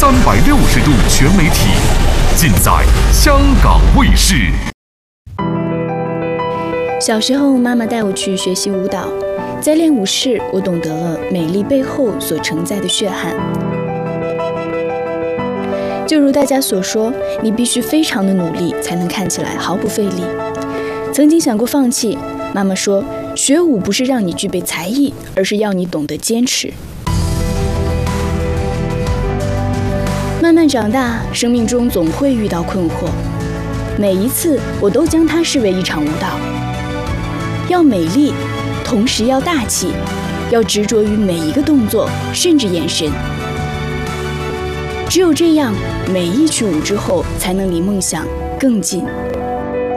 360度全媒体，尽在香港卫视。 小时候，妈妈带我去学习舞蹈，在练舞室，我懂得了美丽背后所承载的血汗。就如大家所说，你必须非常的努力，才能看起来毫不费力。曾经想过放弃，妈妈说，学舞不是让你具备才艺，而是要你懂得坚持。慢慢长大，生命中总会遇到困惑，每一次我都将它视为一场舞蹈。要美丽，同时要大气，要执着于每一个动作，甚至眼神。只有这样，每一曲舞之后，才能离梦想更近。